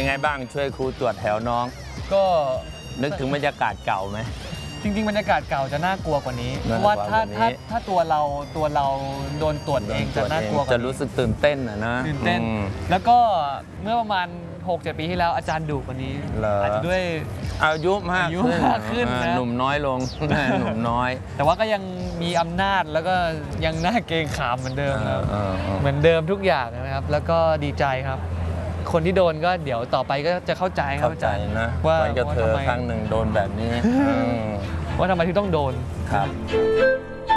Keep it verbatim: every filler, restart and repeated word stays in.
เป็นไงบ้างช่วยครูตรวจแถวน้องก็นึกถึงบรรยากาศเก่าไหมจริงๆบรรยากาศเก่าจะน่ากลัวกว่านี้เพราะว่าถ้าถ้าถ้าตัวเราตัวเราโดนตรวจเองจะน่ากลัวกว่าจะรู้สึกตื่นเต้นอ่ะนะตื่นเต้นแล้วก็เมื่อประมาณ หกเจ็ด ปีที่แล้วอาจารย์ดุกว่านี้อาจจะด้วยอายุมากขึ้นหนุ่มน้อยลงหนุ่มน้อยแต่ว่าก็ยังมีอำนาจแล้วก็ยังน่าเกรงขามเหมือนเดิมครับเหมือนเดิมทุกอย่างนะครับแล้วก็ดีใจครับคนที่โดนก็เดี๋ยวต่อไปก็จะเข้าใจครับอาจารย์นะว่ากับเธอครั้งหนึ่งโดนแบบนี้ว่าทำไมที่ต้องโดนครับ